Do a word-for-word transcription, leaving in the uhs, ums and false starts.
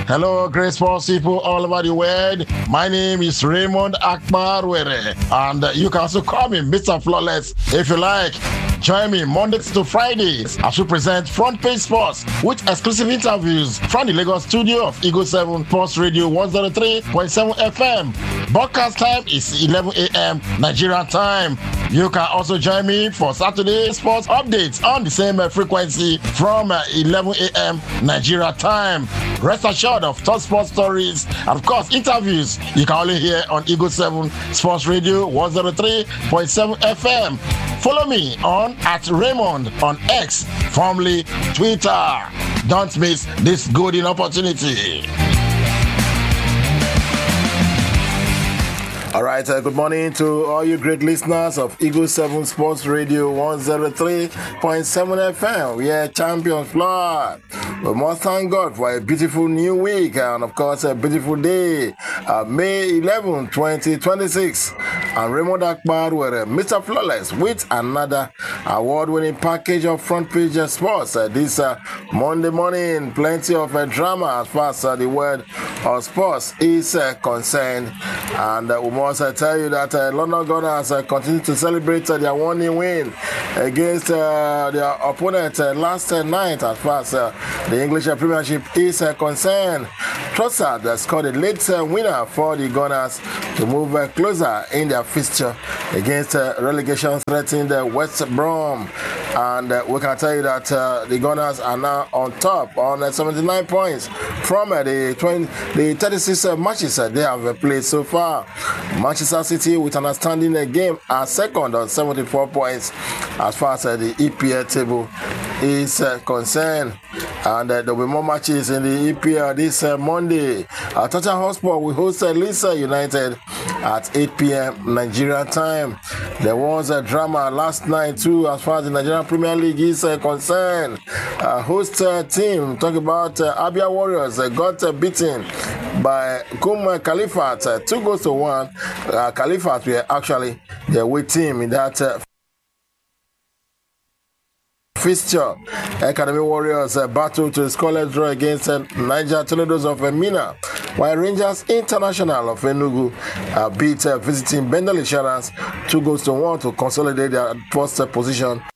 Hello, great sports people all over the world. My name is Raymond Akbarwere, and you can also call me Mister Flawless if you like. Join me Mondays to Fridays as we present Front Page Sports with exclusive interviews from the Lagos studio of Eagle seven Sports Radio one oh three point seven F M. Broadcast time is eleven a.m. Nigerian time. You can also join me for Saturday sports updates on the same frequency from eleven a.m. Nigeria time. Rest assured of top sports stories and of course interviews you can only hear on Eagle seven Sports Radio one oh three point seven F M. Follow me on at Raymond on X, formerly Twitter. Don't miss this golden opportunity. All right, uh, good morning to all you great listeners of Eagle seven Sports Radio one oh three point seven F M. We are champions fly. We must thank God for a beautiful new week and, of course, a beautiful day, uh, May eleventh, twenty twenty-six. And Raymond Akbar were uh, Mister Flawless with another award-winning package of front page sports. Uh, this uh, Monday morning, plenty of uh, drama as far as uh, the world of sports is uh, concerned. And uh, we must uh, tell you that uh, London Gunners uh, continue to celebrate uh, their one-nil win against uh, their opponent uh, last uh, night as far as uh, the English uh, Premiership is uh, concerned. Trossard uh, scored a late uh, winner for the Gunners to move uh, closer in their fixture against uh, relegation threatening the West Brom. And uh, we can tell you that uh, the Gunners are now on top on uh, seventy-nine points from uh, the twenty, the thirty-six uh, matches uh, they have uh, played so far. Manchester City with an outstanding uh, game are second on seventy-four points as far as uh, the E P L table is uh, concerned. And uh, there will be more matches in the E P L this uh, Monday. Uh, Tottenham Hotspur will host uh, Leeds United at eight p.m. Nigerian time. There was a drama last night too as far as the Nigerian Premier League is uh, concerned. Uh, host uh, team, talk about uh, Abia Warriors, uh, got uh, beaten by Kum Khalifat, uh, two goals to one. Uh, Khalifat were actually the away team in that uh, fixture. Academy Warriors uh, battle to scoreless draw against uh, Niger Tornadoes of uh, Mina, while Rangers International of Enugu uh, beat uh, visiting Bendel Insurance two goals to one to consolidate their first uh, position